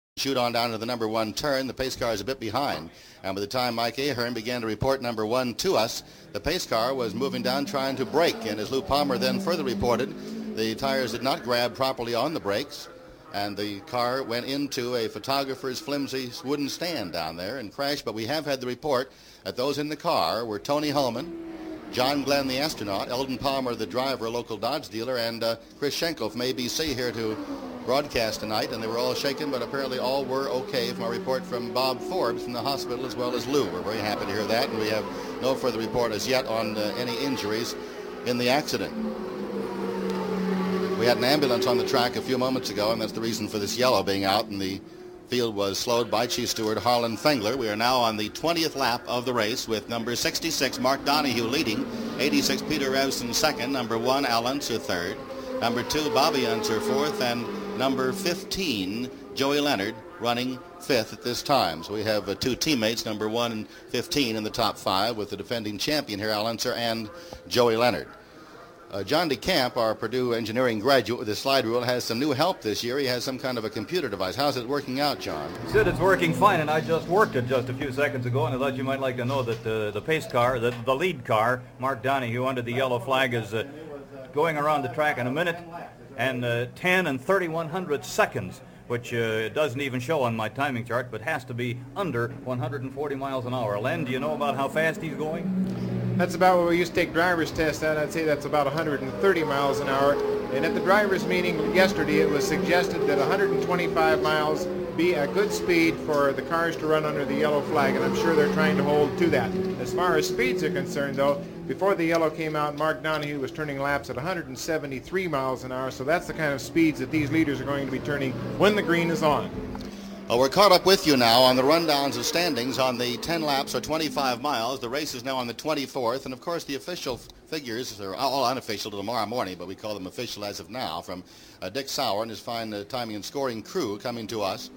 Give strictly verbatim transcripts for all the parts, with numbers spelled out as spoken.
shoot on down to the number one turn. The pace car is a bit behind. And by the time Mike Ahern began to report number one to us, the pace car was moving down trying to brake. And as Lou Palmer then further reported, the tires did not grab properly on the brakes. And the car went into a photographer's flimsy wooden stand down there and crashed. But we have had the report that those in the car were Tony Hullman, John Glenn, the astronaut, Eldon Palmer, the driver, a local Dodge dealer, and uh, Chris Schenkel from A B C here to broadcast tonight. And they were all shaken, but apparently all were okay from a report from Bob Forbes from the hospital as well as Lou. We're very happy to hear that, and we have no further report as yet on uh, any injuries in the accident. We had an ambulance on the track a few moments ago, and that's the reason for this yellow being out, and the field was slowed by Chief Steward Harlan Fengler. We are now on the twentieth lap of the race with number sixty-six, Mark Donahue, leading, eighty-six, Peter Revson, second, number one, Al Unser, third, number two, Bobby Unser, fourth, and number fifteen, Joey Leonard, running fifth at this time. So we have uh, two teammates, number one and fifteen, in the top five, with the defending champion here, Al Unser, and Joey Leonard. Uh, John DeCamp, our Purdue engineering graduate with the slide rule, has some new help this year. He has some kind of a computer device. How's it working out, John? Sid, it's working fine, and I just worked it just a few seconds ago, and I thought you might like to know that uh, the pace car, the, the lead car, Mark Donahue, under the yellow flag, is uh, going around the track in a minute and uh, ten and thirty-one hundredths seconds, which uh, doesn't even show on my timing chart, but has to be under one hundred forty miles an hour. Len, do you know about how fast he's going? That's about what we used to take driver's tests at. I'd say that's about one hundred thirty miles an hour. And at the driver's meeting yesterday, it was suggested that one hundred twenty-five miles be a good speed for the cars to run under the yellow flag, and I'm sure they're trying to hold to that. As far as speeds are concerned, though, before the yellow came out, Mark Donahue was turning laps at one hundred seventy-three miles an hour, so that's the kind of speeds that these leaders are going to be turning when the green is on. Well, we're caught up with you now on the rundowns of standings on the ten laps or twenty-five miles. The race is now on the twenty-fourth, and of course the official f- figures are all unofficial till tomorrow morning, but we call them official as of now, from uh, Dick Sauer and his fine uh, timing and scoring crew coming to us.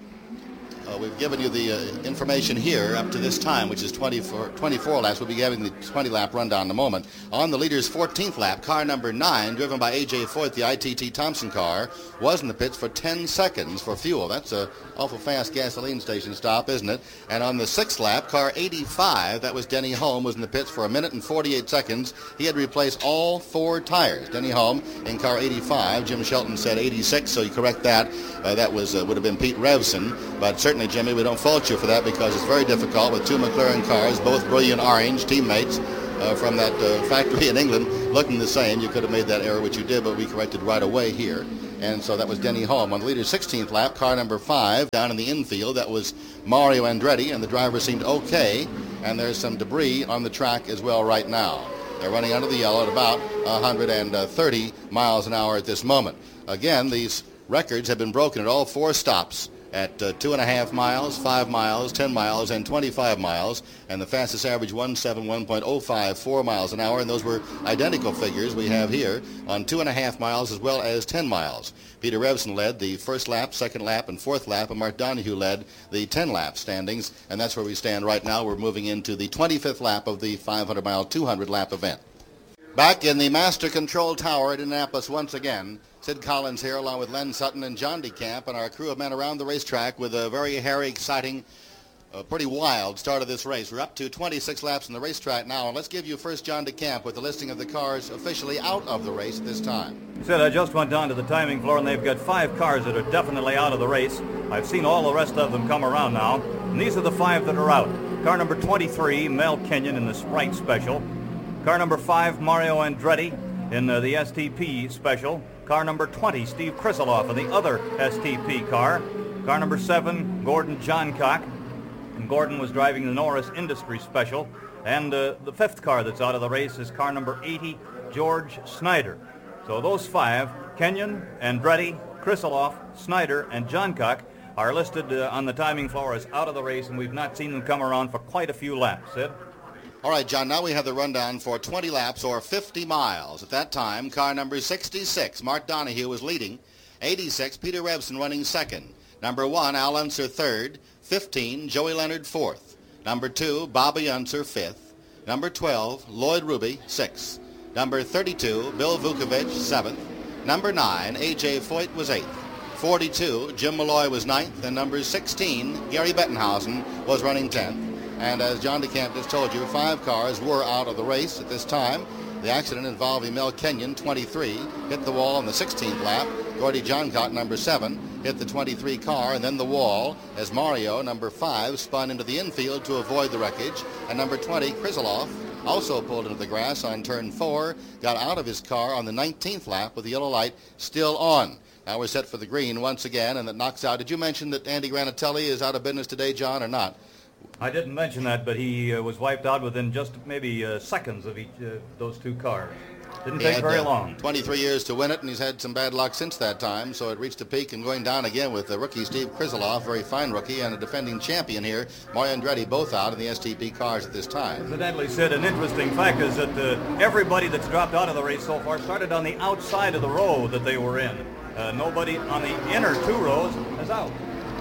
Uh, we've given you the uh, information here up to this time, which is twenty-four, twenty-four laps. We'll be having the twenty-lap rundown in a moment. On the leader's fourteenth lap, car number nine, driven by A J Foyt, the I T T Thompson car, was in the pits for ten seconds for fuel. That's a awful fast gasoline station stop, isn't it? And on the sixth lap, car eighty-five, that was Denny Holm, was in the pits for a minute and forty-eight seconds. He had replaced all four tires. Denny Holm in car eighty-five. Jim Shelton said eighty-six, so you correct that. Uh, that was uh, would have been Pete Revson, but certainly, Jimmy, we don't fault you for that because it's very difficult with two McLaren cars, both brilliant orange teammates uh, from that uh, factory in England, looking the same. You could have made that error, which you did, but we corrected right away here. And so that was Denny Holm. On the leader's sixteenth lap, car number five, down in the infield, that was Mario Andretti, and the driver seemed okay, and there's some debris on the track as well right now. They're running under the yellow at about one hundred thirty miles an hour at this moment. Again, these records have been broken at all four stops at uh, two and a half miles, five miles, ten miles, and twenty-five miles, and the fastest average one seventy-one point oh five four miles an hour, and those were identical figures we have here on two and a half miles as well as ten miles. Peter Revson led the first lap, second lap, and fourth lap, and Mark Donahue led the ten-lap standings, and that's where we stand right now. We're moving into the twenty-fifth lap of the five hundred mile, two hundred lap event. Back in the Master Control Tower at Indianapolis once again, Sid Collins here along with Len Sutton and John DeCamp and our crew of men around the racetrack with a very hairy, exciting, uh, pretty wild start of this race. We're up to twenty-six laps in the racetrack now, and let's give you first John DeCamp with the listing of the cars officially out of the race at this time. Sid, I just went down to the timing floor, and they've got five cars that are definitely out of the race. I've seen all the rest of them come around now, and these are the five that are out. Car number twenty-three, Mel Kenyon in the Sprite Special. Car number five, Mario Andretti in uh, the S T P Special. Car number twenty, Steve Krisaloff in the other S T P car. Car number seven, Gordon Johncock. And Gordon was driving the Norris Industries Special. And uh, the fifth car that's out of the race is car number eighty, George Snyder. So those five, Kenyon, Andretti, Krisaloff, Snyder, and Johncock, are listed uh, on the timing floor as out of the race, and we've not seen them come around for quite a few laps. Sid? All right, John, now we have the rundown for twenty laps or fifty miles. At that time, car number sixty-six, Mark Donahue, was leading. eighty-six, Peter Revson running second. Number one, Al Unser third. fifteen, Joey Leonard fourth. Number two, Bobby Unser fifth. Number twelve, Lloyd Ruby sixth. Number thirty-two, Bill Vukovich seventh. Number nine, A J Foyt was eighth. forty-two, Jim Malloy was ninth, and number sixteen, Gary Bettenhausen, was running tenth. And as John DeCamp just told you, five cars were out of the race at this time. The accident involving Mel Kenyon, twenty-three, hit the wall on the sixteenth lap. Gordy Johncott, number seven, hit the twenty-three car and then the wall as Mario, number five, spun into the infield to avoid the wreckage. And number twenty, Krizzoloff, also pulled into the grass on turn four, got out of his car on the nineteenth lap with the yellow light still on. Now we're set for the green once again, and that knocks out. Did you mention that Andy Granatelli is out of business today, John, or not? I didn't mention that, but he uh, was wiped out within just maybe uh, seconds of each uh, those two cars. Didn't He take had, very uh, long. twenty-three years to win it, and he's had some bad luck since that time, so it reached a peak and going down again with the rookie Steve Krizzoloff, very fine rookie, and a defending champion here, Mario Andretti, both out in the S T P cars at this time. Incidentally, Sid, an interesting fact is that uh, everybody that's dropped out of the race so far started on the outside of the row that they were in. Uh, nobody on the inner two rows is out.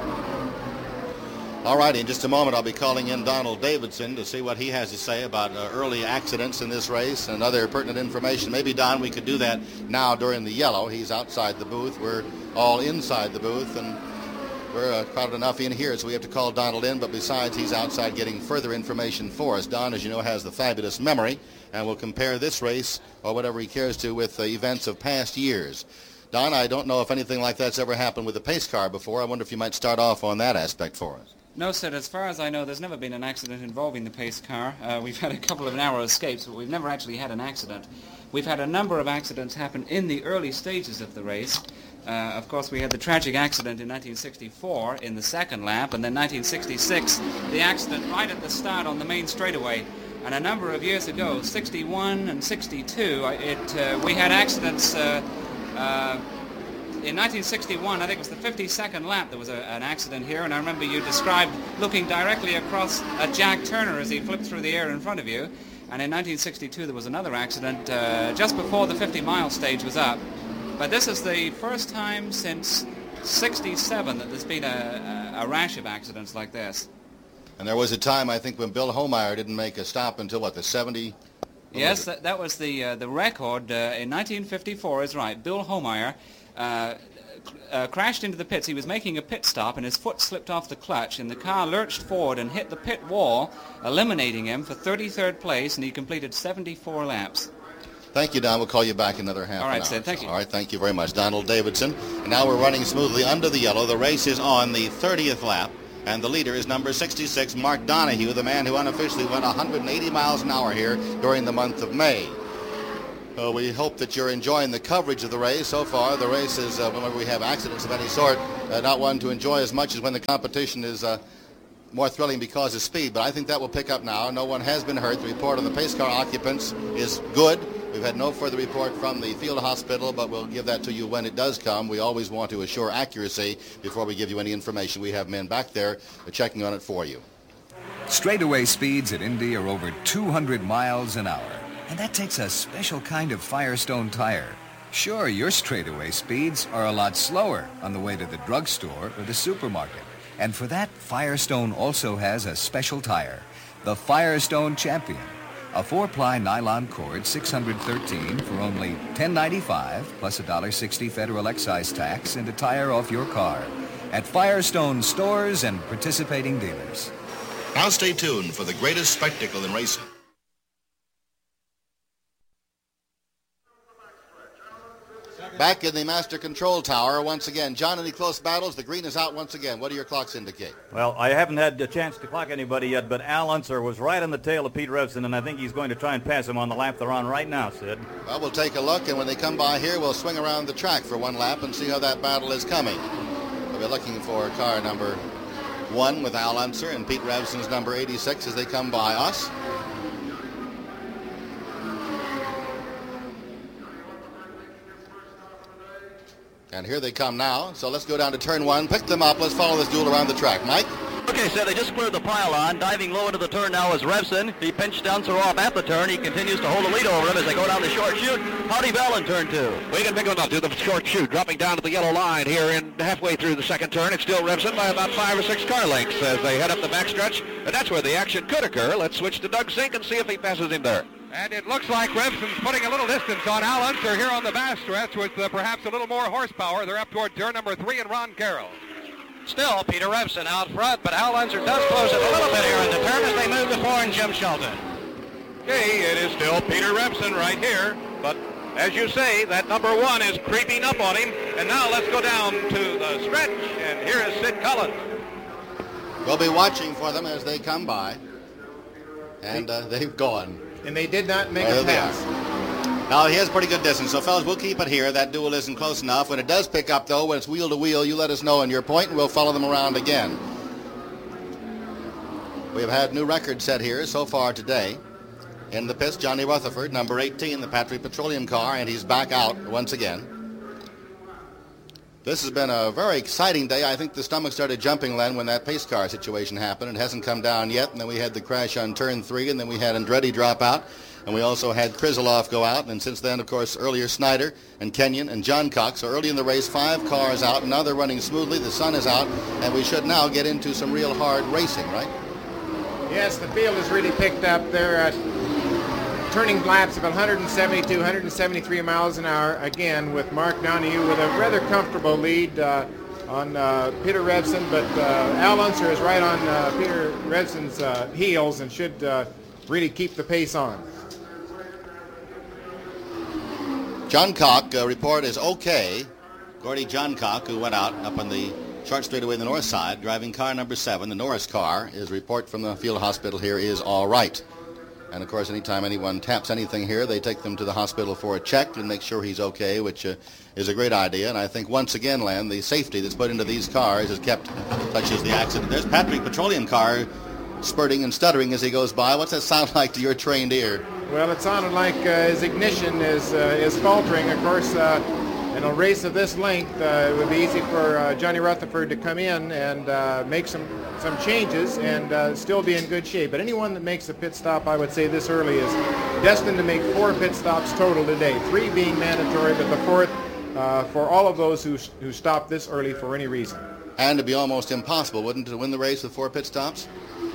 All righty, in just a moment I'll be calling in Donald Davidson to see what he has to say about uh, early accidents in this race and other pertinent information. Maybe, Don, we could do that now during the yellow. He's outside the booth. We're all inside the booth, and we're uh, crowded enough in here, so we have to call Donald in. But besides, he's outside getting further information for us. Don, as you know, has the fabulous memory, and will compare this race, or whatever he cares to, with uh, events of past years. Don, I don't know if anything like that's ever happened with a pace car before. I wonder if you might start off on that aspect for us. No, sir. As far as I know, there's never been an accident involving the pace car. Uh, we've had a couple of narrow escapes, but we've never actually had an accident. We've had a number of accidents happen in the early stages of the race. Uh, of course, we had the tragic accident in nineteen sixty-four in the second lap, and then nineteen sixty-six, the accident right at the start on the main straightaway. And a number of years ago, sixty-one and sixty-two, it, uh, we had accidents... Uh, uh, In nineteen sixty-one, I think it was the fifty-second lap, there was a, an accident here, and I remember you described looking directly across at Jack Turner as he flipped through the air in front of you. And in nineteen sixty-two, there was another accident uh, just before the fifty-mile stage was up. But this is the first time since sixty-seven that there's been a, a, a rash of accidents like this. And there was a time, I think, when Bill Homeyer didn't make a stop until, what, the seventy? Yes, that, that was the uh, the record uh, in nineteen fifty-four, is right. Bill Homeyer uh, uh, crashed into the pits. He was making a pit stop, and his foot slipped off the clutch, and the car lurched forward and hit the pit wall, eliminating him for thirty-third place, and he completed seventy-four laps. Thank you, Don. We'll call you back another half All right, an hour. Sid, thank you. All right, thank you very much. Donald Davidson. And now we're running smoothly under the yellow. The race is on the thirtieth lap. And the leader is number sixty-six, Mark Donohue, the man who unofficially went one hundred eighty miles an hour here during the month of May. So we hope that you're enjoying the coverage of the race. So far, the race is, uh, whenever we have accidents of any sort, uh, not one to enjoy as much as when the competition is uh, more thrilling because of speed. But I think that will pick up now. No one has been hurt. The report on the pace car occupants is good. We've had no further report from the field hospital, but we'll give that to you when it does come. We always want to assure accuracy before we give you any information. We have men back there checking on it for you. Straightaway speeds at Indy are over two hundred miles an hour, and that takes a special kind of Firestone tire. Sure, your straightaway speeds are a lot slower on the way to the drugstore or the supermarket, and for that, Firestone also has a special tire, the Firestone Champion. A four-ply nylon cord, six hundred thirteen for only ten ninety-five, plus a one dollar sixty federal excise tax and a tire off your car at Firestone stores and participating dealers. Now stay tuned for the greatest spectacle in racing. Back in the master control tower once again. John, any close battles? The green is out once again. What do your clocks indicate? Well, I haven't had a chance to clock anybody yet, but Al Unser was right on the tail of Pete Revson, and I think he's going to try and pass him on the lap they're on right now, Sid. Well, we'll take a look, and when they come by here, we'll swing around the track for one lap and see how that battle is coming. We'll be looking for car number one with Al Unser and Pete Revson's number eighty-six as they come by us. And here they come now. So let's go down to turn one, pick them up. Let's follow this duel around the track. Mike? Okay, so they just cleared the pylon. Diving low into the turn now is Revson. He pinched Unser off at the turn. He continues to hold the lead over him as they go down the short chute. Howdy Bell in turn two. We can pick them up to the short chute, dropping down to the yellow line here in halfway through the second turn. It's still Revson by about five or six car lengths as they head up the backstretch. And that's where the action could occur. Let's switch to Doug Zink and see if he passes him there. And it looks like Revson's putting a little distance on Al Unser here on the back stretch with uh, perhaps a little more horsepower. They're up toward turn number three and Ron Carroll. Still Peter Revson out front, but Al Unser does close it a little bit here in the turn as they move to four and Jim Shelton. Okay, it is still Peter Revson right here, but as you say, that number one is creeping up on him. And now let's go down to the stretch, and here is Sid Collins. We'll be watching for them as they come by, and uh, they've gone. And they did not make Well, a there pass. they are. Now, he has pretty good distance, so fellas, we'll keep it here. That duel isn't close enough. When it does pick up, though, when it's wheel to wheel, you let us know on your point, and we'll follow them around again. We have had new records set here so far today. In the pits, Johnny Rutherford, number eighteen, the Patrick Petroleum car, and he's back out once again. This has been a very exciting day. I think the stomach started jumping, Len, when that pace car situation happened. It hasn't come down yet, and then we had the crash on turn three, and then we had Andretti drop out, and we also had Krizelov go out, and since then, of course, earlier Snyder and Kenyon and John Cox. So early in the race, five cars out, and now they're running smoothly. The sun is out, and we should now get into some real hard racing, right? Yes, the field has really picked up. They're at turning laps of one seventy-two, one seventy-three miles an hour, again with Mark Donohue with a rather comfortable lead uh, on uh, Peter Revson, but uh, Al Unser is right on uh, Peter Revson's uh, heels and should uh, really keep the pace on. John Cock, uh, report is okay. Gordy John Cock, who went out up on the short straightaway on the north side, driving car number seven, the Norris car. His report from the field hospital here is all right. And, of course, anytime anyone taps anything here, they take them to the hospital for a check and make sure he's okay, which uh, is a great idea. And I think, once again, Len, the safety that's put into these cars has kept, such as the accident. There's Patrick Petroleum car spurting and stuttering as he goes by. What's that sound like to your trained ear? Well, it sounded like uh, his ignition is, uh, is faltering. Of course, uh, in a race of this length, uh, it would be easy for uh, Johnny Rutherford to come in and uh, make some some changes and uh, still be in good shape. But anyone that makes a pit stop, I would say this early, is destined to make four pit stops total today, three being mandatory, but the fourth uh, for all of those who, who stop this early for any reason. And it'd be almost impossible, wouldn't it, to win the race with four pit stops?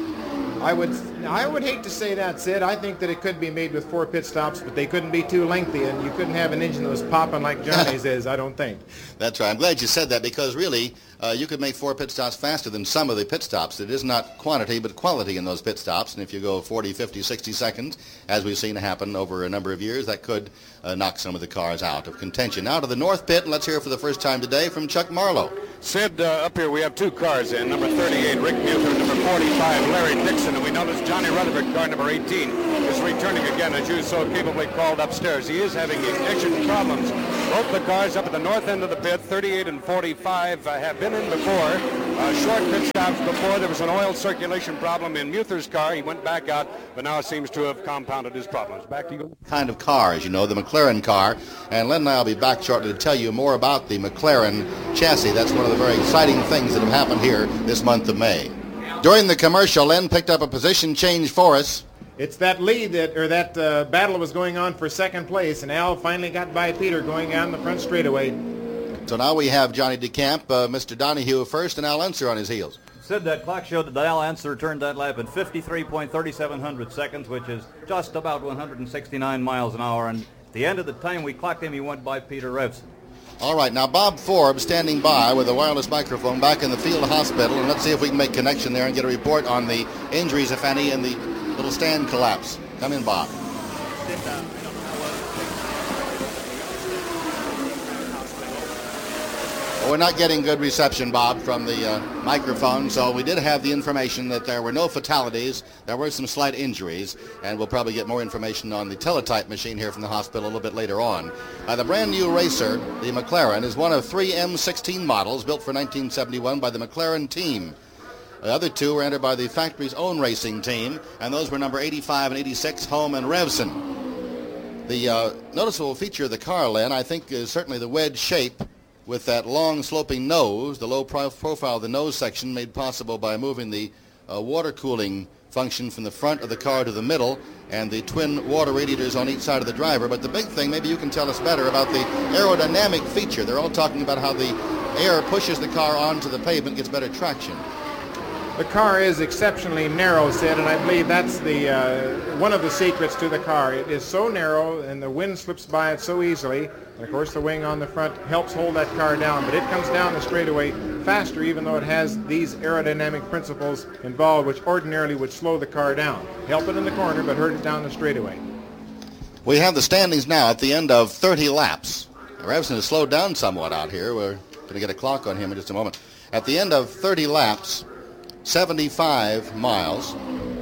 I would I would hate to say that, Sid. I think that it could be made with four pit stops, but they couldn't be too lengthy, and you couldn't have an engine that was popping like Johnny's is, I don't think. That's right. I'm glad you said that, because really uh, you could make four pit stops faster than some of the pit stops. It is not quantity but quality in those pit stops, and if you go forty, fifty, sixty seconds, as we've seen happen over a number of years, that could uh, knock some of the cars out of contention. Now to the north pit, and let's hear for the first time today from Chuck Marlowe. Sid, uh, up here we have two cars in, number thirty-eight, Rick Muther, number forty-five, Larry Dixon, and we notice Johnny Rutherford, car number eighteen, is returning again, as you so capably called upstairs. He is having ignition problems. Both the cars up at the north end of the pit, thirty-eight and forty-five, uh, have been in before. Uh, short pit stops before. There was an oil circulation problem in Muther's car. He went back out, but now seems to have compounded his problems. Back to you. Kind of cars, you know, the McLaren car. And Len and I will be back shortly to tell you more about the McLaren chassis. That's one of the very exciting things that have happened here this month of May. During the commercial, Len picked up a position change for us. It's that lead that, or that uh, battle was going on for second place, and Al finally got by Peter going down the front straightaway. So now we have Johnny DeCamp, uh, Mister Donohue first, and Al Unser on his heels. Sid, that clock showed that Al Unser turned that lap in fifty-three point three seven hundred seconds, which is just about one hundred sixty-nine miles an hour. And at the end of the time we clocked him, he went by Peter Revson. All right, now Bob Forbes standing by with a wireless microphone back in the field hospital, and let's see if we can make connection there and get a report on the injuries, if any, in the little stand collapse. Come in, Bob. Well, we're not getting good reception, Bob, from the uh, microphone, so we did have the information that there were no fatalities. There were some slight injuries, and we'll probably get more information on the teletype machine here from the hospital a little bit later on. Uh, the brand new racer, the McLaren, is one of three M sixteen models built for nineteen seventy-one by the McLaren team. The other two were entered by the factory's own racing team, and those were number eighty-five and eighty-six, Home and Revson. The uh, noticeable feature of the car, Len, I think is certainly the wedge shape with that long sloping nose, the low pro- profile of the nose section made possible by moving the uh, water cooling function from the front of the car to the middle, and the twin water radiators on each side of the driver. But the big thing, maybe you can tell us better about the aerodynamic feature. They're all talking about how the air pushes the car onto the pavement, gets better traction. The car is exceptionally narrow, Sid, and I believe that's the uh, one of the secrets to the car. It is so narrow, and the wind slips by it so easily. And of course, the wing on the front helps hold that car down, but it comes down the straightaway faster, even though it has these aerodynamic principles involved, which ordinarily would slow the car down. Help it in the corner, but hurt it down the straightaway. We have the standings now at the end of thirty laps. Revson has slowed down somewhat out here. We're going to get a clock on him in just a moment. At the end of thirty laps, seventy-five miles.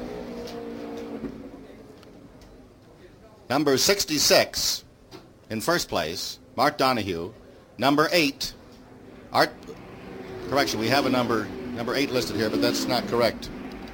Number sixty-six in first place, Mark Donahue. Number eight, Art, correction, we have a number, number eight listed here, but that's not correct.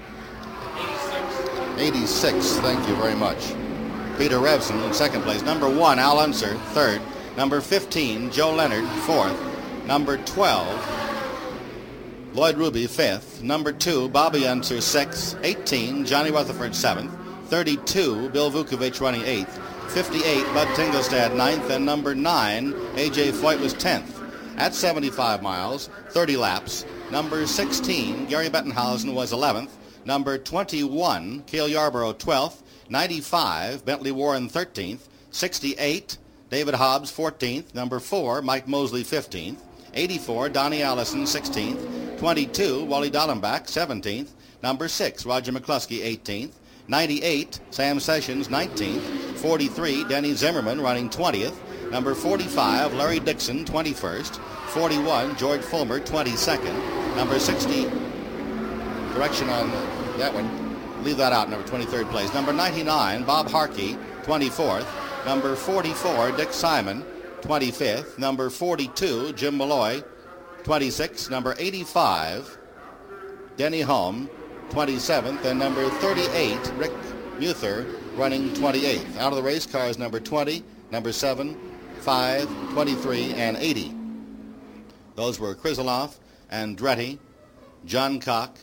eighty-six, thank you very much. Peter Revson in second place. Number one, Al Unser, third. Number fifteen, Joe Leonard, fourth. Number twelve, Lloyd Ruby, fifth. Number two, Bobby Unser, sixth. eighteen, Johnny Rutherford, seventh. thirty-two, Bill Vukovich running eighth. fifty-eight, Bud Tingelstad, ninth. And number nine, A J Foyt was tenth. At seventy-five miles, thirty laps. Number sixteen, Gary Bettenhausen was eleventh. Number twenty-one, Cale Yarborough, twelfth. ninety-five, Bentley Warren, thirteenth. sixty-eight, David Hobbs, fourteenth. Number four, Mike Mosley, fifteenth. eighty-four, Donnie Allison, sixteenth. twenty-two, Wally Dallenbach, seventeenth. Number six, Roger McCluskey, eighteenth. ninety-eight, Sam Sessions, nineteenth. forty-three, Denny Zimmerman running twentieth. Number forty-five, Larry Dixon, twenty-first. forty-one, George Fulmer, twenty-second. Number sixty, correction on that one, leave that out, number twenty-third place. Number ninety-nine, Bob Harkey, twenty-fourth. Number forty-four, Dick Simon, twenty-fifth. Number forty-two, Jim Malloy, twenty-sixth. Number eighty-five, Denny Holm, twenty-seventh. And number thirty-eight, Rick Muther, running twenty-eighth. Out of the race cars, number twenty, number seven, five, twenty-three, and eighty. Those were Krizeloff, Andretti, John Cock,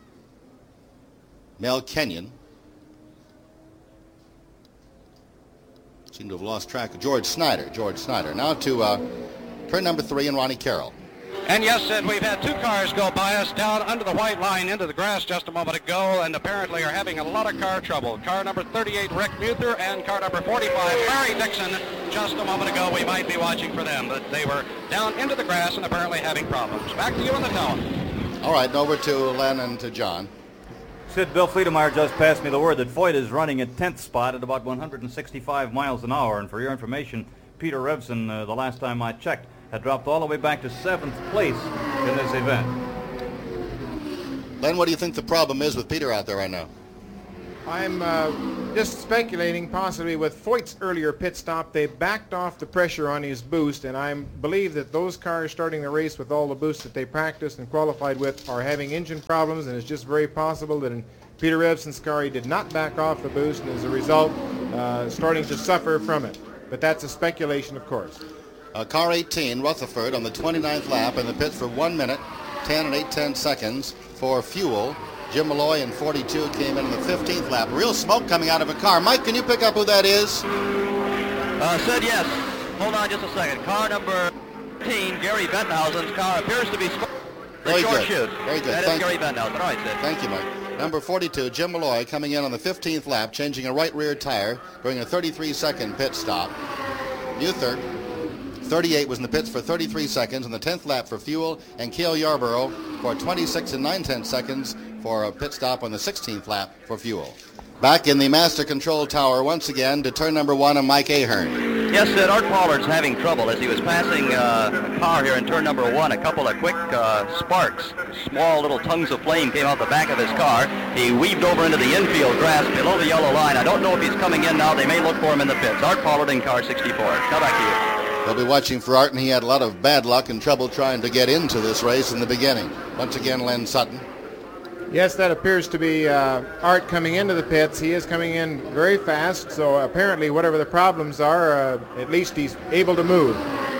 Mel Kenyon. Seem to have lost track of George Snyder. George Snyder. Now to uh, turn number three and Ronnie Carroll. And yes, Sid, we've had two cars go by us down under the white line into the grass just a moment ago, and apparently are having a lot of car trouble. Car number thirty-eight, Rick Muther, and car number forty-five, Larry Dixon. Just a moment ago, we might be watching for them, but they were down into the grass and apparently having problems. Back to you on the telephone. All right, over to Len and to John. Sid, Bill Fleetemeyer just passed me the word that Foyt is running at tenth spot at about one hundred sixty-five miles an hour. And for your information, Peter Revson, uh, the last time I checked, had dropped all the way back to seventh place in this event. Len, what do you think the problem is with Peter out there right now? I'm uh, just speculating possibly with Foyt's earlier pit stop, they backed off the pressure on his boost, and I believe that those cars starting the race with all the boosts that they practiced and qualified with are having engine problems, and it's just very possible that in Peter Revson's car he did not back off the boost, and as a result uh, starting to suffer from it. But that's a speculation, of course. Uh, car eighteen, Rutherford, on the twenty-ninth lap in the pits for one minute, ten and eight tenths seconds for fuel. Jim Malloy in forty-two came in on the fifteenth lap. Real smoke coming out of a car. Mike, can you pick up who that is? Uh, Sid, yes. Hold on just a second. Car number fifteen, Gary Bettenhausen's car appears to be smoke. The Very short good. chute. Very good. That Thank is Gary you. Bettenhausen. All right, Sid. Thank you, Mike. Number forty-two, Jim Malloy, coming in on the fifteenth lap, changing a right rear tire during a thirty-three second pit stop. Muther, thirty-eight, was in the pits for thirty-three seconds on the tenth lap for fuel, and Cale Yarborough for twenty-six and nine tenths seconds for a pit stop on the sixteenth lap for fuel. Back in the master control tower once again to turn number one and Mike Ahern. Yes, Sid, Art Pollard's having trouble as he was passing uh, a car here in turn number one. A couple of quick uh, sparks, small little tongues of flame came out the back of his car. He weaved over into the infield grass below the yellow line. I don't know if he's coming in now. They may look for him in the pits. Art Pollard in car sixty-four. Now back to you. They'll be watching for Art, and he had a lot of bad luck and trouble trying to get into this race in the beginning. Once again, Len Sutton. Yes, that appears to be uh, Art coming into the pits. He is coming in very fast, so apparently whatever the problems are, uh, at least he's able to move.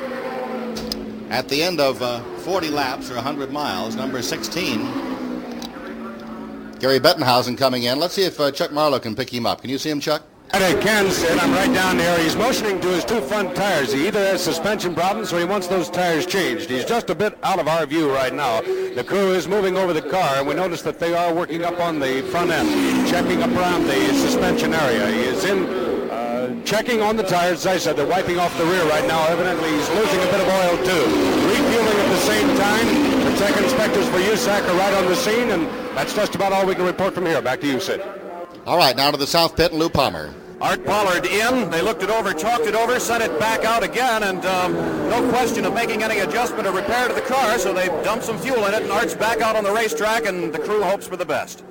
At the end of uh, forty laps or one hundred miles, number sixteen, Gary Bettenhausen coming in. Let's see if uh, Chuck Marlowe can pick him up. Can you see him, Chuck? Hey, Ken said, I'm right down there. He's motioning to his two front tires. He either has suspension problems or he wants those tires changed. He's just a bit out of our view right now. The crew is moving over the car, and we notice that they are working up on the front end, checking up around the suspension area. He is in uh, checking on the tires. As I said, they're wiping off the rear right now. Evidently, he's losing a bit of oil, too. Refueling at the same time. The tech inspectors for U S A C are right on the scene, and that's just about all we can report from here. Back to you, Sid. All right, now to the south pit and Lou Palmer. Art Pollard in. They looked it over, talked it over, sent it back out again, and um, no question of making any adjustment or repair to the car, so they dumped some fuel in it, and Art's back out on the racetrack, and the crew hopes for the best.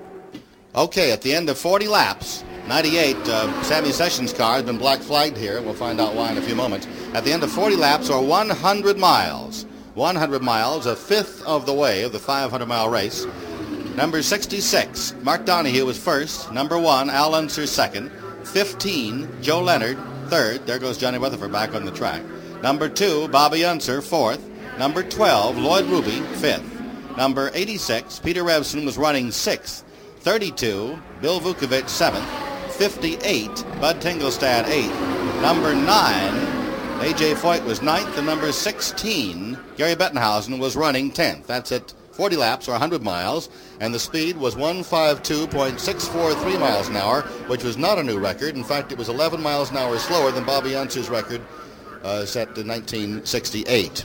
Okay, at the end of forty laps, ninety-eight, uh, Sammy Sessions' car has been black flagged here. We'll find out why in a few moments. At the end of forty laps, or one hundred miles, one hundred miles, a fifth of the way of the five hundred mile race. Number sixty-six, Mark Donohue was first. Number one, Al Unser second. fifteen, Joe Leonard, third. There goes Johnny Rutherford back on the track. Number two, Bobby Unser, fourth. Number twelve, Lloyd Ruby, fifth. Number eighty-six, Peter Revson was running sixth. thirty-two, Bill Vukovic, seventh. fifty-eight, Bud Tingelstad, eighth. Number nine, A J Foyt was ninth. And number sixteen, Gary Bettenhausen was running tenth. That's it. forty laps or one hundred miles, and the speed was one fifty-two point six four three miles an hour, which was not a new record. In fact, it was eleven miles an hour slower than Bobby Unser's record uh, set in nineteen sixty-eight.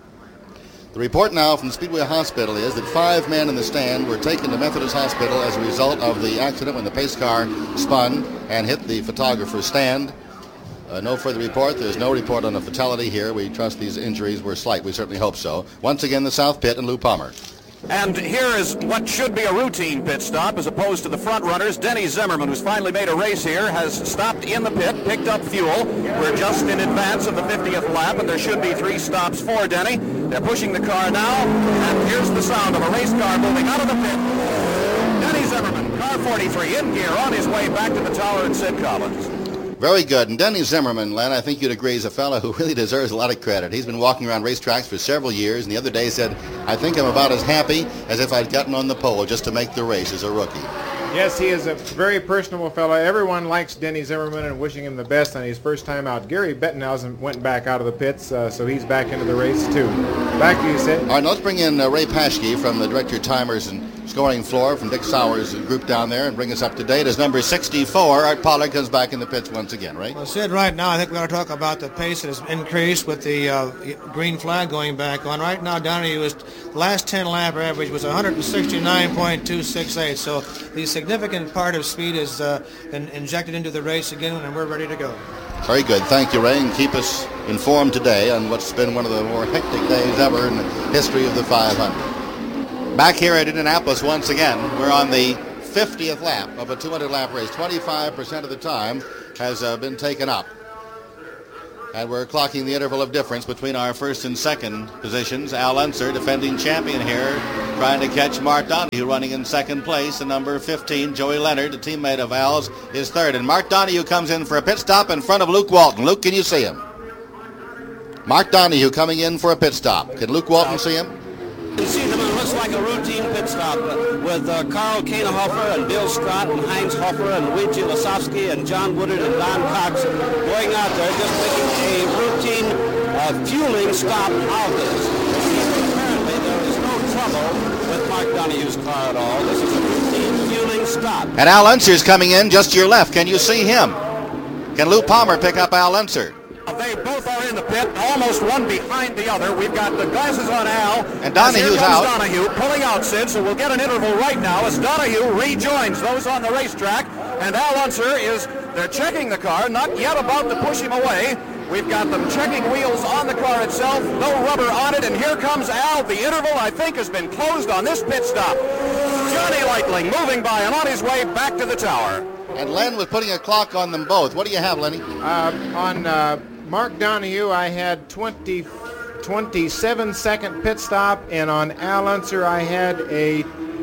The report now from the Speedway Hospital is that five men in the stand were taken to Methodist Hospital as a result of the accident when the pace car spun and hit the photographer's stand. Uh, no further report. There's no report on a fatality here. We trust these injuries were slight. We certainly hope so. Once again, the South Pit and Lou Palmer. And here is what should be a routine pit stop as opposed to the front runners. Denny Zimmerman, who's finally made a race here, has stopped in the pit, picked up fuel. We're just in advance of the fiftieth lap, and there should be three stops for Denny. They're pushing the car now, and here's the sound of a race car moving out of the pit. Denny Zimmerman, car forty-three, in gear, on his way back to the tower in Sid Collins. Very good. And Denny Zimmerman, Len, I think you'd agree, is a fellow who really deserves a lot of credit. He's been walking around racetracks for several years, and the other day said, I think I'm about as happy as if I'd gotten on the pole just to make the race as a rookie. Yes, he is a very personable fellow. Everyone likes Denny Zimmerman and wishing him the best on his first time out. Gary Bettenhausen went back out of the pits, uh, so he's back into the race, too. Back to you, Sid. All right, let's bring in uh, Ray Paschke from the Director of Timers and Scoring Floor from Dick Sauer's group down there and bring us up to date. As number sixty-four, Art Pollard comes back in the pits once again, right? Well, Sid, right now I think we ought to talk about the pace that has increased with the uh, green flag going back on. Right now, Donahue was the last ten lap average was one sixty-nine point two six eight. So the significant part of speed is uh, been injected into the race again, and we're ready to go. Very good. Thank you, Ray, and keep us informed today on what's been one of the more hectic days ever in the history of the five hundred. Back here at Indianapolis once again, we're on the fiftieth lap of a two hundred lap race. twenty-five percent of the time has uh, been taken up. And we're clocking the interval of difference between our first and second positions. Al Unser, defending champion here, trying to catch Mark Donohue running in second place. And number fifteen, Joey Leonard, a teammate of Al's, is third. And Mark Donohue comes in for a pit stop in front of Luke Walton. Luke, can you see him? Mark Donohue coming in for a pit stop. Can Luke Walton see him? You can see them, it looks like a routine pit stop with uh, Carl Kanehofer and Bill Scott and Heinz Hofer and Luigi Lasowski and John Woodard and Don Cox going out there just making a routine uh, fueling stop of this. Apparently there is no trouble with Mark Donohue's car at all. This is a routine fueling stop. And Al Unser's coming in just to your left. Can you see him? Can Lou Palmer pick up Al Unser? They both are in the pit, almost one behind the other. We've got the glasses on Al. And Donohue's out. Donohue pulling out, Sid, so we'll get an interval right now as Donohue rejoins those on the racetrack. And Al Unser is, they're checking the car, not yet about to push him away. We've got them checking wheels on the car itself, no rubber on it, and here comes Al. The interval, I think, has been closed on this pit stop. Johnny Lightling moving by and on his way back to the tower. And Len was putting a clock on them both. What do you have, Lenny? Uh, on uh, Mark Donohue, I had twenty, twenty-seven second pit stop, and on Al Unser, I had a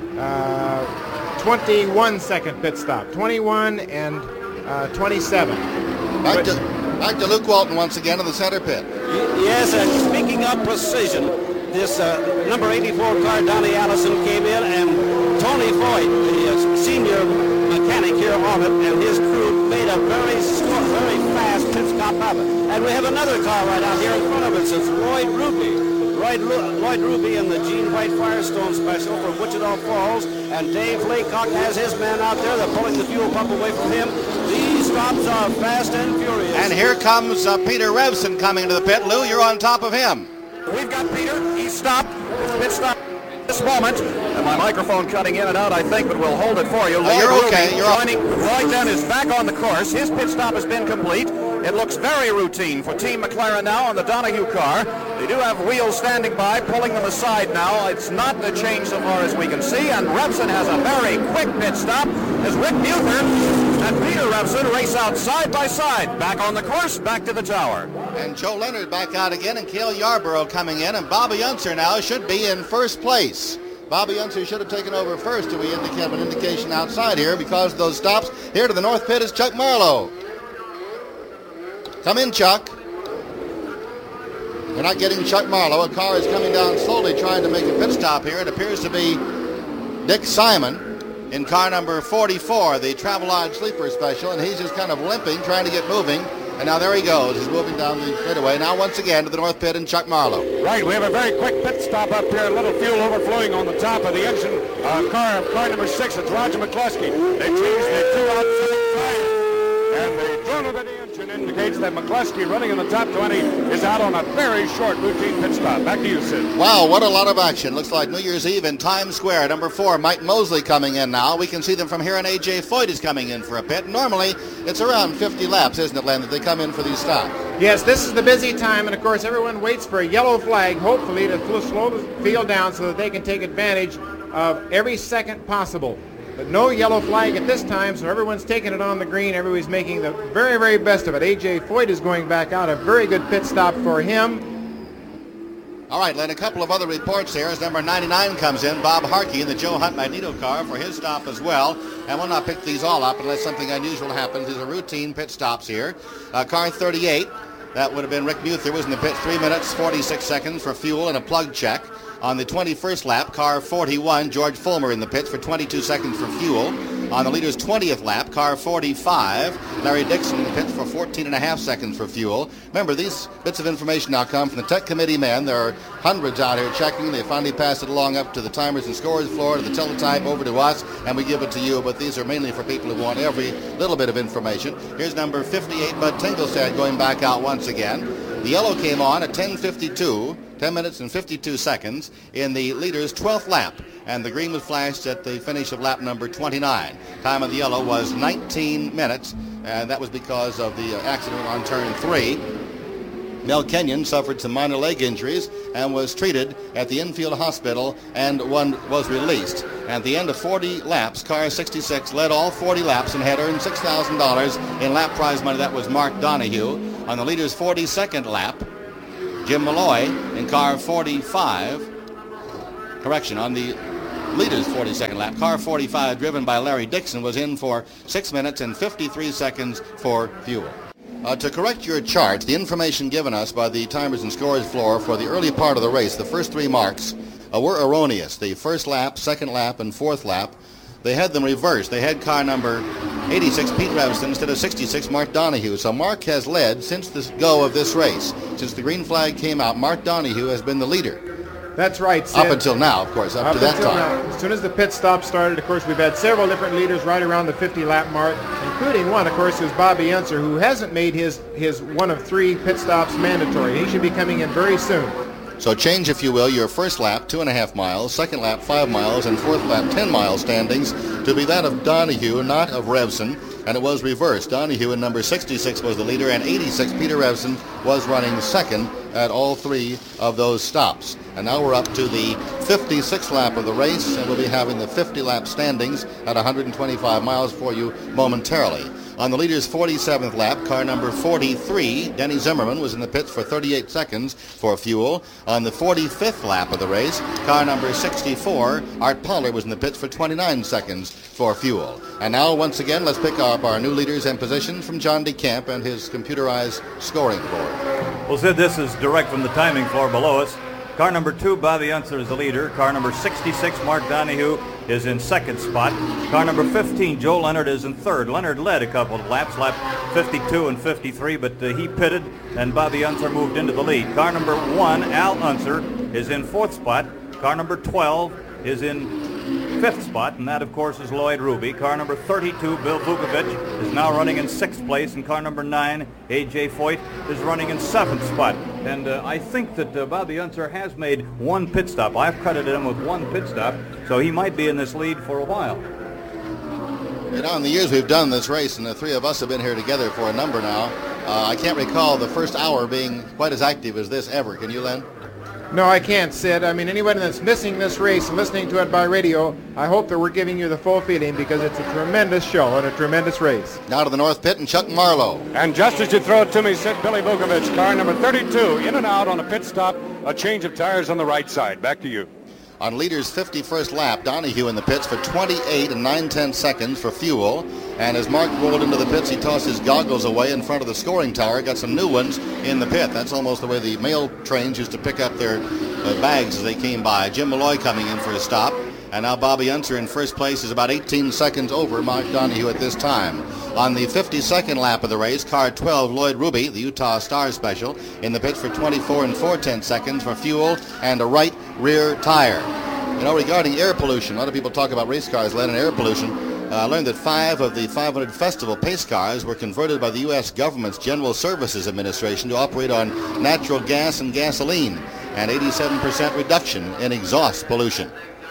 uh, twenty-one second pit stop. twenty-one and uh, twenty-seven. Back But, to, back to Luke Walton once again in the center pit. Yes, and speaking of precision, this uh, number eighty-four car, Donnie Allison, came in, and Tony Foyt, the uh, senior mechanic here on it, and his crew made a very short, very fast pit stop of it. And we have another car right out here in front of us. It's Lloyd Ruby. Lloyd, Lloyd Ruby in the Gene White Firestone Special from Wichita Falls, and Dave Laycock has his men out there. They're pulling the fuel pump away from him. These stops are fast and furious. And here comes uh, Peter Revson coming into the pit. Lou, you're on top of him. We've got Peter. He's stopped. Pit stop at this moment. And my microphone cutting in and out, I think, but we'll hold it for you. Oh, you're Lloyd okay. Ruby You're joining. Lloyd then is back on the course. His pit stop has been complete. It looks very routine for Team McLaren now on the Donahue car. They do have wheels standing by, pulling them aside now. It's not a change so far as we can see, and Revson has a very quick pit stop as Rick Muther and Peter Revson race out side by side. Back on the course, back to the tower. And Joe Leonard back out again, and Cale Yarborough coming in, and Bobby Unser now should be in first place. Bobby Unser should have taken over first. Do we indicate an indication outside here because of those stops? Here to the north pit is Chuck Marlowe. Come in, Chuck. We're not getting Chuck Marlowe. A car is coming down slowly trying to make a pit stop here. It appears to be Dick Simon in car number forty-four, the Travelodge Sleeper Special, and he's just kind of limping, trying to get moving. And now there he goes. He's moving down the straightaway. Now once again to the north pit and Chuck Marlowe. Right, we have a very quick pit stop up here. A little fuel overflowing on the top of the engine uh, car of car number six. It's Roger McCluskey. They changed the two outside tires. And the drone of the engine indicates that McCluskey, running in the top twenty, is out on a very short routine pit stop. Back to you, Sid. Wow, what a lot of action. Looks like New Year's Eve in Times Square. Number four, Mike Mosley coming in now. We can see them from here, and A J Foyt is coming in for a pit. Normally, it's around fifty laps, isn't it, Len, that they come in for these stops? Yes, this is the busy time, and of course everyone waits for a yellow flag, hopefully to slow the field down so that they can take advantage of every second possible. But no yellow flag at this time, so everyone's taking it on the green. Everybody's making the very, very best of it. A J Foyt is going back out. A very good pit stop for him. All right, Len, a couple of other reports here as number ninety-nine comes in, Bob Harkey in the Joe Hunt Magneto car for his stop as well. And we'll not pick these all up unless something unusual happens. These are routine pit stops here. Uh, car thirty-eight, that would have been Rick Muther, was in the pit three minutes, forty-six seconds for fuel and a plug check. On the twenty-first lap, car forty-one, George Fulmer in the pits for twenty-two seconds for fuel. On the leader's twentieth lap, car forty-five, Larry Dixon in the pits for fourteen and a half seconds for fuel. Remember, these bits of information now come from the tech committee men. There are hundreds out here checking. They finally pass it along up to the timers and scores floor, to the teletype, over to us, and we give it to you. But these are mainly for people who want every little bit of information. Here's number fifty-eight, Bud Tinglestad, going back out once again. The yellow came on at ten fifty-two, ten minutes and fifty-two seconds in the leader's twelfth lap, and the green was flashed at the finish of lap number twenty-nine. Time of the yellow was nineteen minutes, and that was because of the accident on turn three. Mel Kenyon suffered some minor leg injuries and was treated at the infield hospital, and one was released. At the end of forty laps, car sixty-six led all forty laps and had earned six thousand dollars in lap prize money. That was Mark Donahue. On the leader's forty-second lap, Jim Malloy in car forty-five, correction, on the leader's forty-second lap, car forty-five, driven by Larry Dixon, was in for six minutes and fifty-three seconds for fuel. Uh, to correct your chart, the information given us by the timers and scores floor for the early part of the race, the first three marks, uh, were erroneous. The first lap, second lap, and fourth lap, they had them reversed. They had car number eighty-six, Pete Revson, instead of sixty-six, Mark Donahue. So Mark has led since the go of this race. Since the green flag came out, Mark Donahue has been the leader. That's right, Sid. Up until now, of course, up, up to that until time. Now. As soon as the pit stop started, of course, we've had several different leaders right around the fifty-lap mark, including one, of course, who's Bobby Unser, who hasn't made his, his one of three pit stops mandatory. He should be coming in very soon. So change, if you will, your first lap, two and a half miles, second lap, five miles, and fourth lap, ten mile standings to be that of Donahue, not of Revson. And it was reversed. Donahue in number sixty-six was the leader, and eighty-six, Peter Revson, was running second at all three of those stops. And now we're up to the fifty-sixth lap of the race, and we'll be having the fifty lap standings at one hundred twenty-five miles for you momentarily. On the leader's forty-seventh lap, car number forty-three, Denny Zimmerman, was in the pits for thirty-eight seconds for fuel. On the forty-fifth lap of the race, car number sixty-four, Art Pollard, was in the pits for twenty-nine seconds for fuel. And now, once again, let's pick up our new leaders and positions from John DeCamp and his computerized scoring board. Well, Sid, this is direct from the timing floor below us. Car number two, Bobby Unser, is the leader. Car number sixty-six, Mark Donahue, is in second spot. Car number fifteen, Joe Leonard, is in third. Leonard led a couple of laps, lap fifty-two and fifty-three, but uh, he pitted, and Bobby Unser moved into the lead. Car number one, Al Unser, is in fourth spot. Car number twelve is in fifth spot, and that, of course, is Lloyd Ruby. Car number thirty-two, Bill Vukovich, is now running in sixth place, and car number nine, A J Foyt, is running in seventh spot. And uh, I think that uh, Bobby Unser has made one pit stop. I've credited him with one pit stop, so he might be in this lead for a while. You know, in the years we've done this race, and the three of us have been here together for a number now, uh, I can't recall the first hour being quite as active as this ever. Can you, Len? No, I can't, Sid. I mean, anybody that's missing this race and listening to it by radio, I hope that we're giving you the full feeling because it's a tremendous show and a tremendous race. Now to the North Pit and Chuck Marlowe. And just as you throw it to me, Sid, Billy Vukovich, car number thirty-two, in and out on a pit stop, a change of tires on the right side. Back to you. On leader's fifty-first lap, Donahue in the pits for twenty-eight and nine tenths seconds for fuel. And as Mark rolled into the pits, he tossed his goggles away in front of the scoring tower, got some new ones in the pit. That's almost the way the mail trains used to pick up their uh, bags as they came by. Jim Malloy coming in for a stop. And now Bobby Unser in first place is about eighteen seconds over Mark Donahue at this time. On the fifty-second lap of the race, car twelve, Lloyd Ruby, the Utah Star Special, in the pits for twenty-four and four tenths seconds for fuel and a right rear tire. You know, regarding air pollution, a lot of people talk about race cars, lead and air pollution. Uh, I learned that five of the five hundred Festival pace cars were converted by the U S government's General Services Administration to operate on natural gas and gasoline, and eighty-seven percent reduction in exhaust pollution.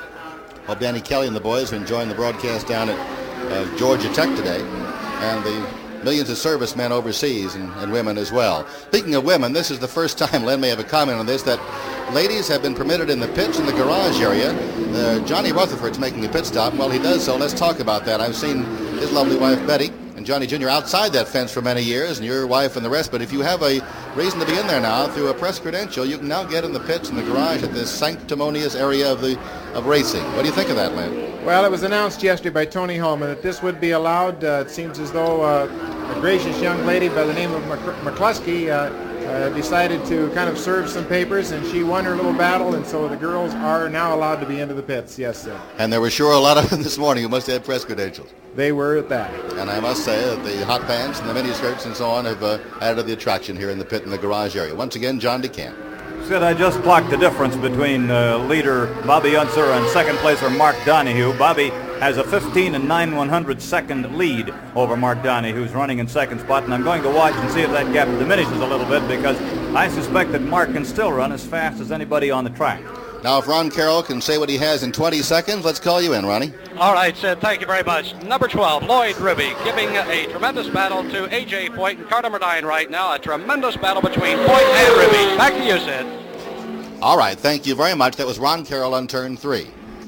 Hope Danny Kelly and the boys are enjoying the broadcast down at uh, Georgia Tech today, and the millions of servicemen overseas and, and women as well. Speaking of women, this is the first time, Len may have a comment on this, that ladies have been permitted in the pits in the garage area. Uh, Johnny Rutherford's making a pit stop. While he does so, let's talk about that. I've seen his lovely wife, Betty, and Johnny Junior outside that fence for many years, and your wife and the rest. But if you have a reason to be in there now through a press credential, you can now get in the pits in the garage at this sanctimonious area of the of racing. What do you think of that, Len? Well, it was announced yesterday by Tony Holman that this would be allowed. Uh, it seems as though uh, a gracious young lady by the name of McCluskey uh, uh, decided to kind of serve some papers, and she won her little battle, and so the girls are now allowed to be into the pits. Yes, sir. And there were sure a lot of them this morning who must have press credentials. They were at that. And I must say that the hot pants and the mini skirts and so on have uh, added to the attraction here in the pit in the garage area. Once again, John DeCamp. Sid, I just clocked the difference between uh, leader Bobby Unser and second placer Mark Donahue. Bobby has a fifteen and nine one hundred second lead over Mark Donahue, who's running in second spot, and I'm going to watch and see if that gap diminishes a little bit, because I suspect that Mark can still run as fast as anybody on the track. Now, if Ron Carroll can say what he has in twenty seconds, let's call you in, Ronnie. All right, Sid, thank you very much. Number twelve, Lloyd Ruby, giving a tremendous battle to A J Foyt in car number nine right now. A tremendous battle between Foyt and Ruby. Back to you, Sid. All right, thank you very much. That was Ron Carroll on turn three.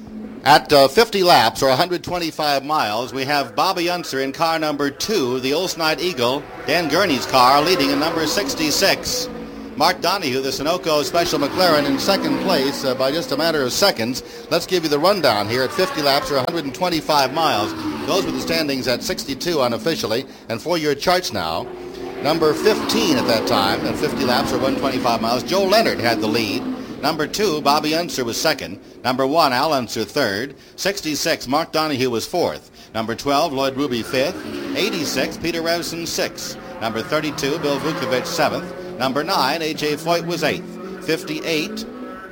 At uh, fifty laps, or one hundred twenty-five miles, we have Bobby Unser in car number two, the Oldsnight Eagle, Dan Gurney's car, leading in number sixty-six. Mark Donahue, the Sunoco Special McLaren, in second place uh, by just a matter of seconds. Let's give you the rundown here at fifty laps, or one hundred twenty-five miles. Those were the standings at sixty-two unofficially, and for your charts now, number fifteen at that time, at fifty laps, or one hundred twenty-five miles, Joe Leonard had the lead. Number two, Bobby Unser was second. Number one, Al Unser third. sixty-six, Mark Donahue was fourth. Number twelve, Lloyd Ruby fifth. eighty-six, Peter Revson sixth. Number thirty-two, Bill Vukovich seventh. Number nine, A J Foyt was eighth. fifty-eight.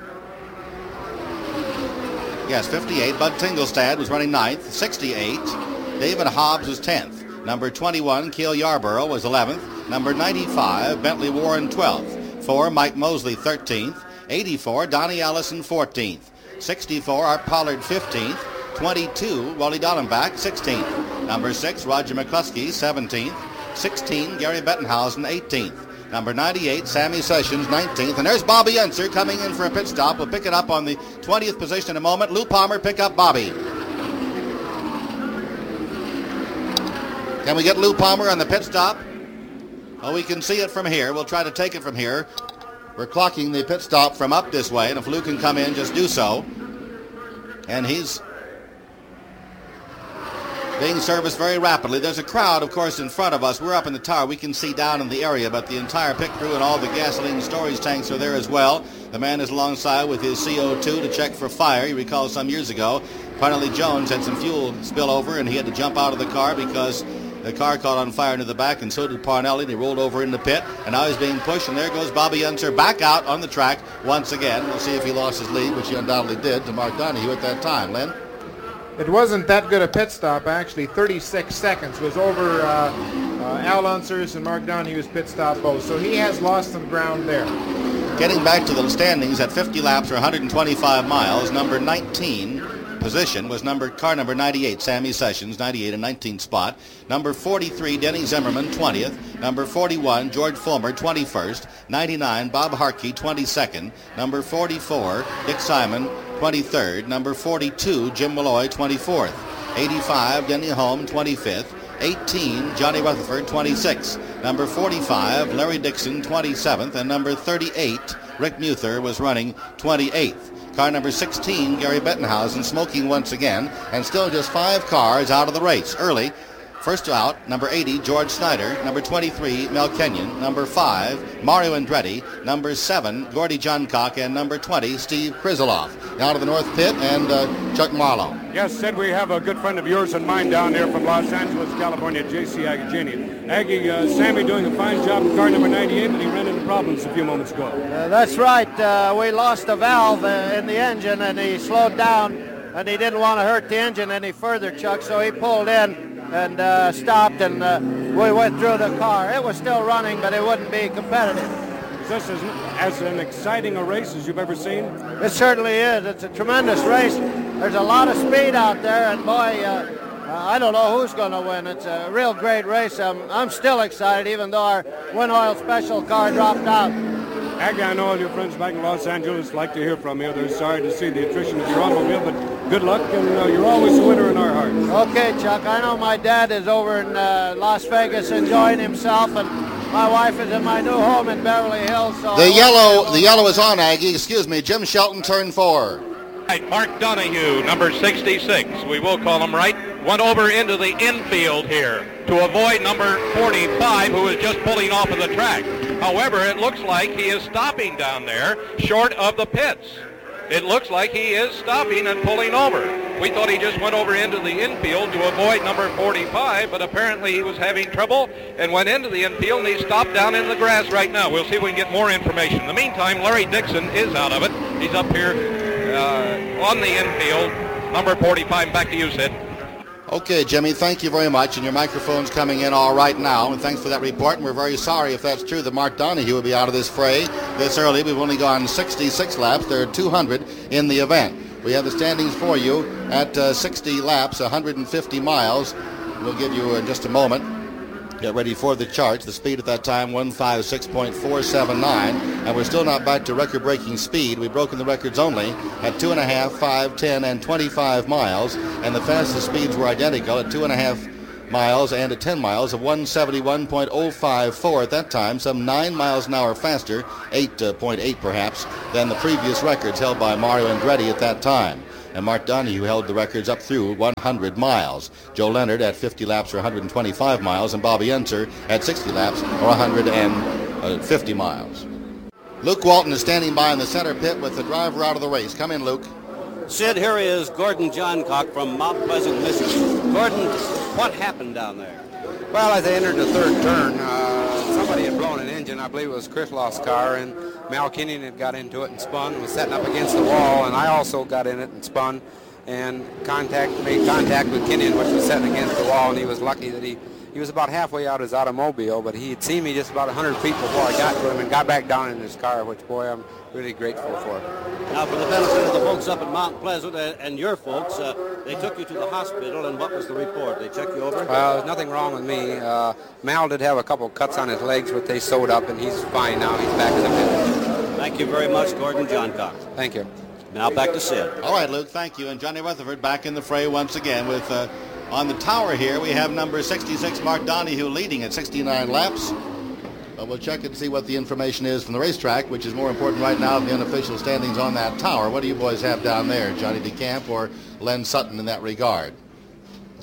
Yes, fifty-eight, Bud Tingelstad was running ninth. sixty-eight, David Hobbs was tenth. Number twenty-one, Cale Yarborough was eleventh. Number ninety-five, Bentley Warren twelfth. four, Mike Mosley thirteenth. eighty-four, Donnie Allison fourteenth. sixty-four, Art Pollard fifteenth. twenty-two, Wally Dallenbach sixteenth. Number six, Roger McCluskey seventeenth. sixteen, Gary Bettenhausen eighteenth. Number ninety-eight, Sammy Sessions nineteenth. And there's Bobby Unser coming in for a pit stop. We'll pick it up on the twentieth position in a moment. Lou Palmer, pick up Bobby. Can we get Lou Palmer on the pit stop? Oh, we can see it from here. We'll try to take it from here. We're clocking the pit stop from up this way, and if Lou can come in, just do so. And he's being serviced very rapidly. There's a crowd, of course, in front of us. We're up in the tower. We can see down in the area, but the entire pit crew and all the gasoline storage tanks are there as well. The man is alongside with his C O two to check for fire. You recall some years ago, Parnelli Jones had some fuel spill over, and he had to jump out of the car because the car caught on fire into the back, and so did Parnelli, and he rolled over in the pit, and now he's being pushed, and there goes Bobby Unser back out on the track once again. We'll see if he lost his lead, which he undoubtedly did, to Mark Donohue at that time. Len? It wasn't that good a pit stop, actually. thirty-six seconds was over uh, uh, Al Unser's and Mark Donohue's pit stop both. So he has lost some ground there. Getting back to the standings at fifty laps or one hundred twenty-five miles, number nineteen position was number car number ninety-eight, Sammy Sessions, ninety-eight and nineteenth spot. Number forty-three, Denny Zimmerman, twentieth. Number forty-one, George Fulmer, twenty-first. ninety-nine, Bob Harkey, twenty-second. Number forty-four, Dick Simon, twenty-third. Number forty-two, Jim Malloy, twenty-fourth. eighty-five, Denny Holm, twenty-fifth. eighteen, Johnny Rutherford, twenty-sixth. Number forty-five, Larry Dixon, twenty-seventh. And number thirty-eight, Rick Muther, was running twenty-eighth. Car number sixteen, Gary Bettenhausen, smoking once again, and still just five cars out of the race. Early, first out, number eighty, George Snyder. Number twenty-three, Mel Kenyon. Number five, Mario Andretti. Number seven, Gordy Johncock. And number twenty, Steve Krizeloff. Now to the North Pit, and uh, Chuck Marlowe. Yes, Sid, we have a good friend of yours and mine down there from Los Angeles, California, J C Agajanian. Aggie, uh, Sammy doing a fine job in car number ninety-eight, but he ran into problems a few moments ago. Uh, that's right. Uh, we lost a valve uh, in the engine, and he slowed down, and he didn't want to hurt the engine any further, Chuck, so he pulled in and uh, stopped, and uh, we went through the car. It was still running, but it wouldn't be competitive. Is this as, as an exciting a race as you've ever seen? It certainly is. It's a tremendous race. There's a lot of speed out there, and boy, uh, uh, I don't know who's going to win. It's a real great race. I'm, I'm still excited, even though our Win Oil Special car dropped out. Aggie, I know all your friends back in Los Angeles like to hear from you. They're sorry to see the attrition of your automobile, but good luck, and uh, you're always a winner in our hearts. Okay, Chuck. I know my dad is over in uh, Las Vegas enjoying himself, and my wife is in my new home in Beverly Hills. So the yellow, the yellow is on, Aggie. Excuse me, Jim Shelton, turn four. Right, Mark Donohue, number sixty-six, we will call him right, went over into the infield here to avoid number forty-five, who is just pulling off of the track. However, it looks like he is stopping down there short of the pits. It looks like he is stopping and pulling over. We thought he just went over into the infield to avoid number forty-five, but apparently he was having trouble and went into the infield, and he stopped down in the grass right now. We'll see if we can get more information. In the meantime, Larry Dixon is out of it. He's up here uh, on the infield. Number forty-five, back to you, Sid. Okay, Jimmy, thank you very much, and your microphone's coming in all right now, and thanks for that report, and we're very sorry if that's true that Mark Donohue will be out of this fray this early. We've only gone sixty-six laps. There are two hundred in the event. We have the standings for you at uh, sixty laps, one hundred fifty miles. We'll give you in just a moment. Get ready for the charts. The speed at that time, one fifty-six point four seven nine, and we're still not back to record-breaking speed. We've broken the records only at two and a half, five, ten, and twenty-five miles, and the fastest speeds were identical at two and a half miles and at ten miles of one seventy-one point oh five four at that time, some nine miles an hour faster, eight point eight perhaps, than the previous records held by Mario Andretti at that time. And Mark Donohue held the records up through one hundred miles. Joe Leonard at fifty laps or one hundred twenty-five miles, and Bobby Unser at sixty laps or one hundred fifty miles. Luke Walton is standing by in the center pit with the driver out of the race. Come in, Luke. Sid, here is Gordon Johncock from Mount Pleasant, Michigan. Gordon, what happened down there? Well, as they entered the third turn, uh, somebody had blown an engine. I believe it was Krizeloff's car, and Mal Kenyon had got into it and spun and was setting up against the wall, and I also got in it and spun and contact made contact with Kenyon, which was setting against the wall, and he was lucky that he, he was about halfway out his automobile, but he had seen me just about one hundred feet before I got to him and got back down in his car, which, boy, I'm really grateful for. Now, for the benefit of the folks up at Mount Pleasant and your folks, uh, they took you to the hospital, and what was the report? They checked you over? Well, there's nothing wrong with me. Uh, Mal did have a couple of cuts on his legs, but they sewed up, and he's fine now. He's back in the pit. Thank you very much, Gordon Johncock. Thank you. Now back to Sid. All right, Luke, thank you. And Johnny Rutherford back in the fray once again with, uh, on the tower here, we have number sixty-six, Mark Donohue, leading at sixty-nine laps. But we'll check and see what the information is from the racetrack, which is more important right now than the unofficial standings on that tower. What do you boys have down there, Johnny DeCamp or Len Sutton in that regard?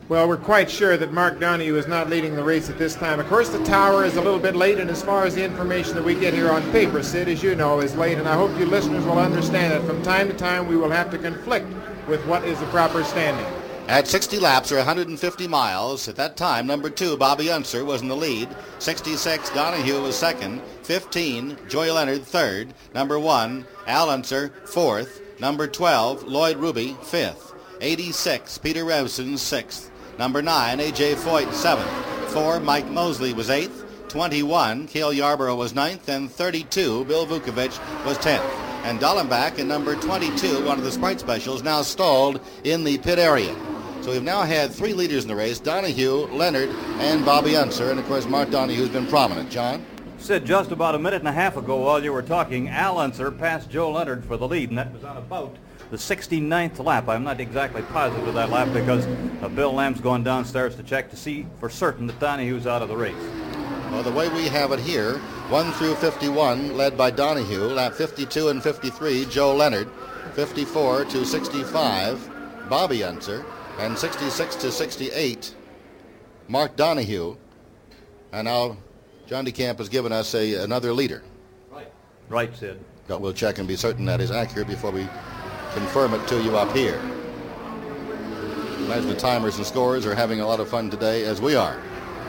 Well, we're quite sure that Mark Donahue is not leading the race at this time. Of course, the tower is a little bit late, and as far as the information that we get here on paper, Sid, as you know, is late, and I hope you listeners will understand that from time to time we will have to conflict with what is the proper standing. At sixty laps or one hundred fifty miles, at that time, number two, Bobby Unser, was in the lead. sixty-six, Donahue was second. fifteen, Joey Leonard, third. Number one, Al Unser, fourth. Number twelve, Lloyd Ruby, fifth. eighty-six, Peter Revson, sixth. Number nine, A J Foyt, seventh. four, Mike Mosley was eighth. twenty-one, Cale Yarborough was ninth. And thirty-two, Bill Vukovich was tenth. And Dallenbach in number twenty-two, one of the Sprite Specials, now stalled in the pit area. So we've now had three leaders in the race, Donahue, Leonard, and Bobby Unser. And, of course, Mark Donahue's been prominent. John? Sid, just about a minute and a half ago while you were talking, Al Unser passed Joe Leonard for the lead, and that was on about the sixty-ninth lap. I'm not exactly positive of that lap because uh, Bill Lamb's gone downstairs to check to see for certain that Donahue's out of the race. Well, the way we have it here, one through fifty-one led by Donahue, lap fifty-two and fifty-three, Joe Leonard, fifty-four to sixty-five, Bobby Unser, and sixty-six to sixty-eight, Mark Donahue. And now John DeCamp has given us a, another leader. Right. Right, Sid. But we'll check and be certain that is accurate before we confirm it to you up here. Imagine the timers and scorers are having a lot of fun today, as we are.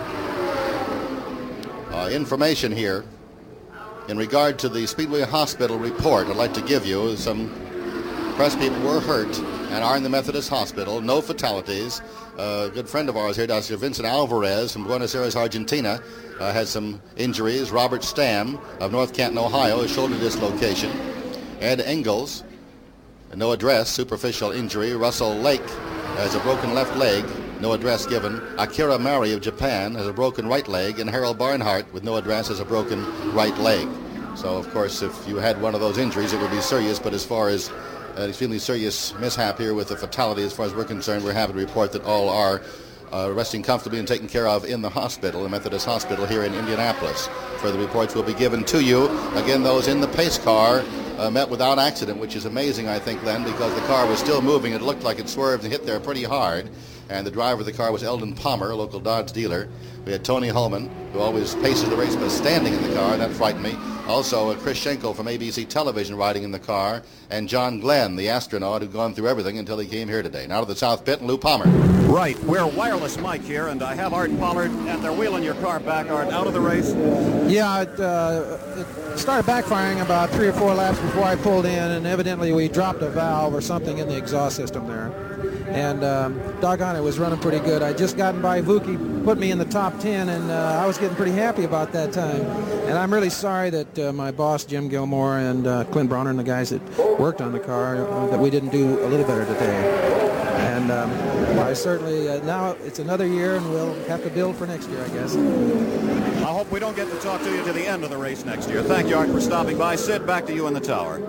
Uh, information here in regard to the Speedway Hospital report I'd like to give you. Some press people were hurt and are in the Methodist Hospital. No fatalities. Uh, a good friend of ours here, Doctor Vincent Alvarez from Buenos Aires, Argentina, uh, has some injuries. Robert Stamm of North Canton, Ohio, a shoulder dislocation. Ed Engels, no address, superficial injury. Russell Lake has a broken left leg, no address given. Akira Mari of Japan has a broken right leg, and Harold Barnhart, with no address, has a broken right leg. So, of course, if you had one of those injuries, it would be serious, but as far as an extremely serious mishap here with the fatality, as far as we're concerned, we're happy to report that all are uh, resting comfortably and taken care of in the hospital, the Methodist Hospital here in Indianapolis. Further reports will be given to you. Again, those in the pace car uh, met without accident, which is amazing, I think, Len, because the car was still moving. It looked like it swerved and hit there pretty hard. And the driver of the car was Eldon Palmer, a local Dodge dealer. We had Tony Holman, who always paces the race but standing in the car. That frightened me. Also, uh, Chris Schenkel from A B C Television riding in the car. And John Glenn, the astronaut who'd gone through everything until he came here today. Now to the South Pit, and Lou Palmer. Right. We're Wireless Mike here, and I have Art Pollard, and they're wheeling your car back, Art, out of the race. Yeah, it, uh, it started backfiring about three or four laps before I pulled in, and evidently we dropped a valve or something in the exhaust system there. And um, doggone, it was running pretty good. I'd just gotten by Vuki, put me in the top ten, and uh, I was getting pretty happy about that time. And I'm really sorry that uh, my boss, Jim Gilmore, and uh, Clint Bronner and the guys that worked on the car, uh, that we didn't do a little better today. And um, I certainly, uh, now it's another year, and we'll have to build for next year, I guess. I hope we don't get to talk to you to the end of the race next year. Thank you, Art, for stopping by. Sid, back to you in the tower.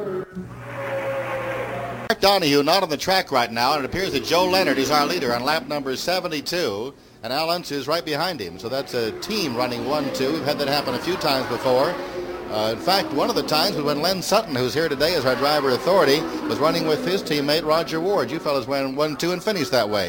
Mark Donahue not on the track right now, and it appears that Joe Leonard is our leader on lap number seventy-two, and Al Unser is right behind him. So that's a team running one two. We've had that happen a few times before. Uh, in fact, one of the times was when Len Sutton, who's here today as our driver authority, was running with his teammate Roger Ward. You fellas went one two and finished that way.